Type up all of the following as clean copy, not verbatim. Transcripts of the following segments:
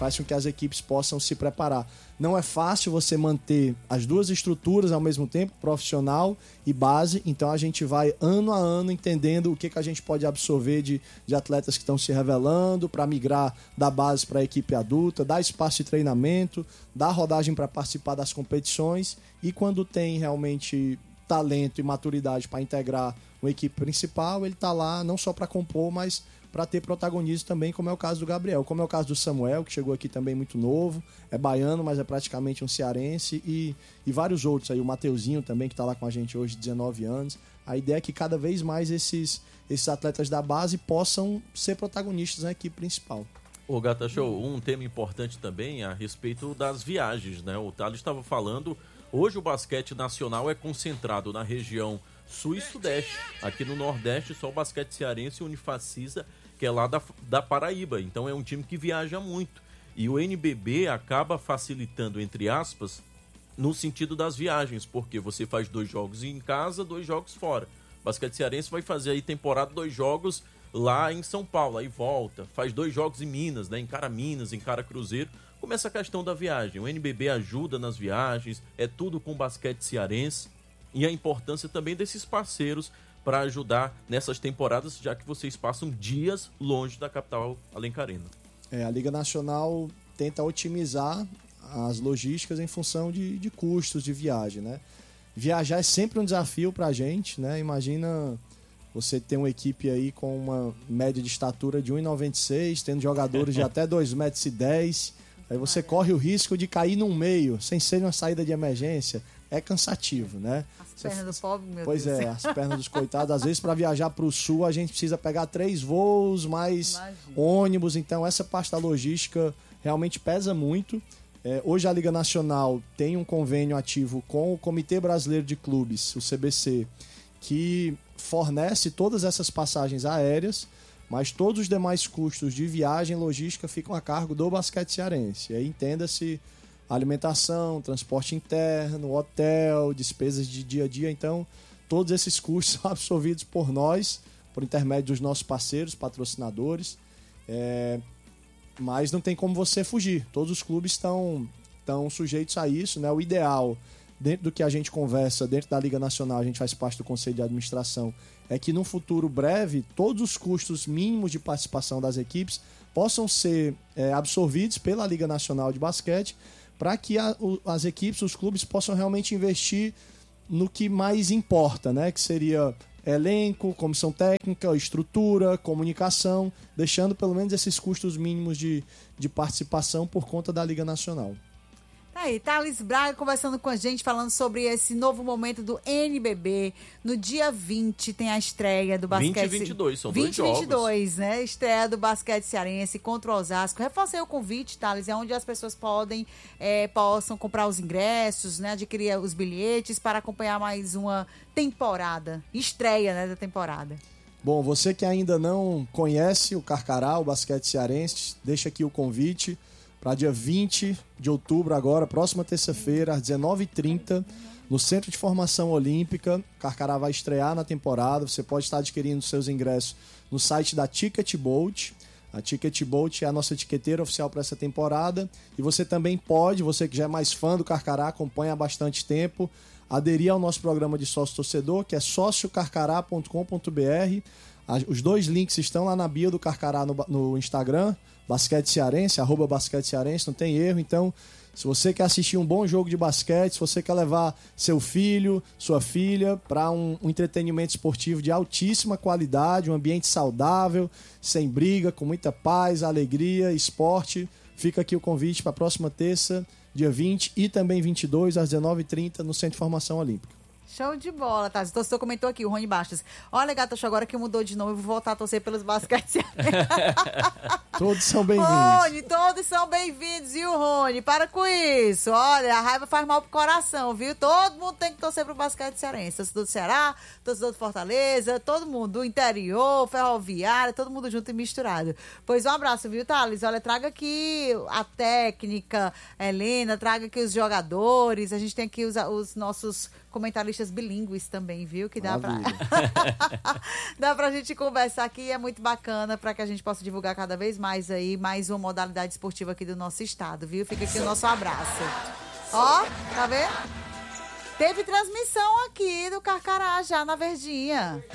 faz com que as equipes possam se preparar. Não é fácil você manter as duas estruturas ao mesmo tempo, profissional e base, então a gente vai ano a ano entendendo o que a gente pode absorver de atletas que estão se revelando, para migrar da base para a equipe adulta, dar espaço de treinamento, dar rodagem para participar das competições, e quando tem realmente talento e maturidade para integrar uma equipe principal, ele está lá não só para compor, mas para ter protagonismo também, como é o caso do Gabriel, como é o caso do Samuel, que chegou aqui também muito novo, é baiano, mas é praticamente um cearense, e vários outros aí, o Mateuzinho também, que está lá com a gente hoje, 19 anos. A ideia é que cada vez mais esses atletas da base possam ser protagonistas na equipe principal. Ô Gata Show, um tema importante também a respeito das viagens, né? O Thales estava falando, hoje o basquete nacional é concentrado na região sul e sudeste. Aqui no Nordeste só o basquete cearense e o Unifacisa, que é lá da Paraíba. Então é um time que viaja muito. E o NBB acaba facilitando, entre aspas, no sentido das viagens, porque você faz 2 jogos em casa, 2 jogos fora. O basquete cearense vai fazer aí temporada 2 jogos lá em São Paulo, aí volta, faz 2 jogos em Minas, né? Encara Minas, encara Cruzeiro. Começa a questão da viagem. O NBB ajuda nas viagens, é tudo com basquete cearense. E a importância também desses parceiros para ajudar nessas temporadas, já que vocês passam dias longe da capital alencarena. A Liga Nacional tenta otimizar as logísticas em função de custos de viagem, né? Viajar é sempre um desafio para a gente, né? Imagina você ter uma equipe aí com uma média de estatura de 1,96, tendo jogadores de até 2,10 metros, aí você corre o risco de cair no meio, sem ser uma saída de emergência. É cansativo, né? As pernas do pobre, meu Deus. Pois é, as pernas dos coitados. Às vezes, para viajar para o sul, a gente precisa pegar 3 voos, mais ônibus. Então, essa parte da logística realmente pesa muito. Hoje, a Liga Nacional tem um convênio ativo com o Comitê Brasileiro de Clubes, o CBC, que fornece todas essas passagens aéreas, mas todos os demais custos de viagem e logística ficam a cargo do basquete cearense. E aí, entenda-se alimentação, transporte interno, hotel, despesas de dia a dia. Então, todos esses custos são absorvidos por nós, por intermédio dos nossos parceiros, patrocinadores. Mas não tem como você fugir. Todos os clubes estão sujeitos a isso, né? O ideal, dentro do que a gente conversa, dentro da Liga Nacional, a gente faz parte do Conselho de Administração, é que no futuro breve, todos os custos mínimos de participação das equipes possam ser absorvidos pela Liga Nacional de Basquete, para que as equipes, os clubes possam realmente investir no que mais importa, né? Que seria elenco, comissão técnica, estrutura, comunicação, deixando pelo menos esses custos mínimos de participação por conta da Liga Nacional. Tá aí, Thales Braga conversando com a gente, falando sobre esse novo momento do NBB. No dia 20 tem a estreia do basquete... 20 e 22, são 2 jogos. 20 e 22, né? Estreia do basquete cearense contra o Osasco. Reforcei o convite, Thales, é onde as pessoas possam comprar os ingressos, né? Adquirir os bilhetes para acompanhar mais uma temporada. Estreia, né, da temporada. Bom, você que ainda não conhece o Carcará, o basquete cearense, deixa aqui o convite para dia 20 de outubro agora, próxima terça-feira, às 19h30, no Centro de Formação Olímpica. Carcará vai estrear na temporada. Você pode estar adquirindo seus ingressos no site da Ticket Bolt. A Ticket Bolt é a nossa etiqueteira oficial para essa temporada. E você também pode, você que já é mais fã do Carcará, acompanha há bastante tempo, aderir ao nosso programa de sócio-torcedor, que é sociocarcará.com.br. Os 2 links estão lá na bio do Carcará no Instagram, Basquete Cearense, @Basquete Cearense, não tem erro. Então, se você quer assistir um bom jogo de basquete, se você quer levar seu filho, sua filha para um entretenimento esportivo de altíssima qualidade, um ambiente saudável, sem briga, com muita paz, alegria, esporte, fica aqui o convite para a próxima terça, dia 20 e também 22, às 19h30, no Centro de Formação Olímpica. Show de bola, tá? O torcedor comentou aqui, o Rony Bastos. Olha, Gata Show, agora que mudou de nome, eu vou voltar a torcer pelos basquetes. Todos são bem-vindos. Rony, todos são bem-vindos. E o Rony, para com isso. Olha, a raiva faz mal pro coração, viu? Todo mundo tem que torcer pro basquete cearense. Torcedor do Ceará, torcedor do Fortaleza, todo mundo do interior, Ferroviária, todo mundo junto e misturado. Pois um abraço, viu, Thales? Olha, traga aqui a técnica, Helena, traga aqui os jogadores. A gente tem aqui os nossos comentaristas bilíngues também, viu? Que dá pra gente conversar aqui, é muito bacana para que a gente possa divulgar cada vez mais aí, mais uma modalidade esportiva esportivo aqui do nosso estado, viu? Fica aqui o nosso abraço. Ó, tá vendo? Teve transmissão aqui do Carcará já na Verdinha.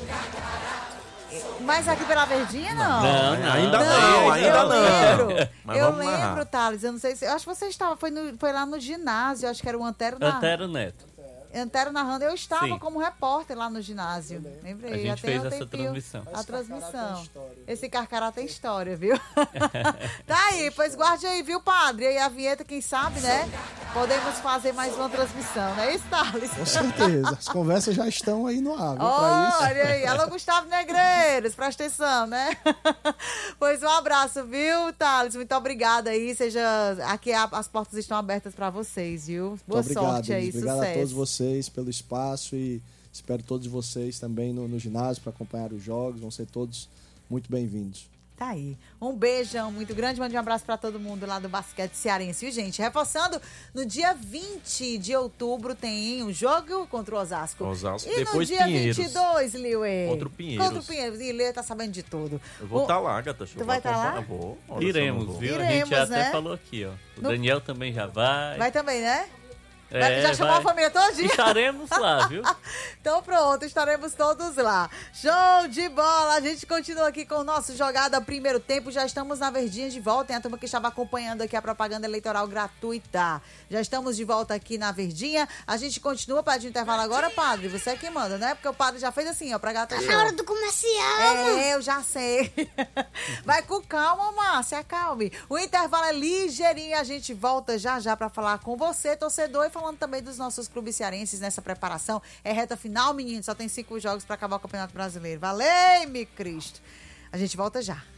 Mas aqui pela Verdinha, não? Não, ainda não. Eu lembro, Thales, eu não sei se... Eu acho que você estava, foi lá no ginásio, acho que era o Antero Neto. Antero narrando, eu estava Sim. como repórter lá no ginásio. Lembrei. A gente até fez um essa tempinho. transmissão. A transmissão. história. Esse Carcará tem história, viu? Tá aí, pois guarde aí, viu, padre? E aí a vinheta, quem sabe, né? Podemos fazer mais uma transmissão, não é isso, Thales? Com certeza. As conversas já estão aí no ar, viu? Pra isso. Olha aí, alô Gustavo Negreiros, presta atenção, né? Pois um abraço, viu, Thales? Muito obrigada aí, aqui as portas estão abertas pra vocês, viu? Boa Muito obrigado, sorte aí, Liz. Obrigado sucesso. a todos vocês pelo espaço e espero todos vocês também no ginásio para acompanhar os jogos. Vão ser todos muito bem-vindos. Tá aí. Um beijão muito grande, mande um abraço pra todo mundo lá do basquete cearense, viu, gente? Reforçando, no dia 20 de outubro tem um jogo contra o Osasco. Osasco, E depois no dia Pinheiros. 22, Liuê? Contra o Pinheiros. Contra o Pinheiros. E Liuê tá sabendo de tudo. Eu vou estar lá, Gata. Tu vai estar lá? Vou. Olha, Iremos, só, não vou. viu? A gente Iremos, já né? até falou aqui, ó. O Daniel também já vai. Vai também, né? É, Já chamou vai. a família todinha? Estaremos lá, viu? Então pronto, estaremos todos lá. Show de bola! A gente continua aqui com o nosso Jogada Primeiro Tempo. Já estamos na Verdinha de volta. Tem a turma que estava acompanhando aqui a propaganda eleitoral gratuita. Já estamos de volta aqui na Verdinha. A gente continua para de intervalo agora, padre. Você é quem manda, né? Porque o padre já fez assim, ó, pra gata show. Na hora do comercial. Eu já sei. Vai com calma, Márcia, acalme. O intervalo é ligeirinho. A gente volta já já para falar com você, torcedor, e falando também dos nossos clubes cearenses nessa preparação. É reta final, menino. Só tem 5 jogos para acabar o Campeonato Brasileiro. Valeu, me Cristo. A gente volta já.